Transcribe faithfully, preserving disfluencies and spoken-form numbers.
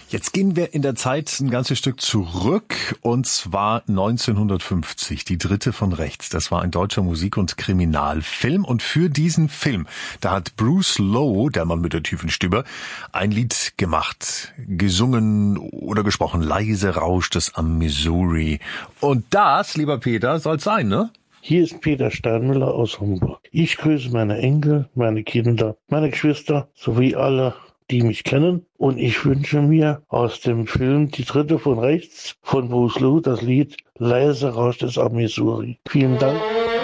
Jetzt gehen wir in der Zeit ein ganzes Stück zurück, und zwar neunzehnhundertfünfzig, Die Dritte von Rechts. Das war ein deutscher Musik- und Kriminalfilm, und für diesen Film, da hat Bruce Lowe, der Mann mit der tiefen Stimme, ein Lied gemacht, gesungen oder gesprochen. Leise rauscht es am Missouri. Und das, lieber Peter, soll's sein, ne? Hier ist Peter Steinmüller aus Homburg. Ich grüße meine Enkel, meine Kinder, meine Geschwister sowie alle, die mich kennen. Und ich wünsche mir aus dem Film Die Dritte von Rechts von Bruce Lowe das Lied Leise rauscht es am Missouri. Vielen Dank.